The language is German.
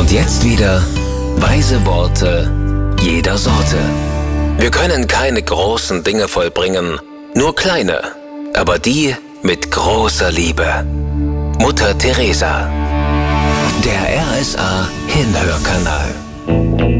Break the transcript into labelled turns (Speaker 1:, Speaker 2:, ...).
Speaker 1: Und jetzt wieder weise Worte jeder Sorte. Wir können keine großen Dinge vollbringen, nur kleine, aber die mit großer Liebe. Mutter Teresa. Der RSA Hinhörkanal.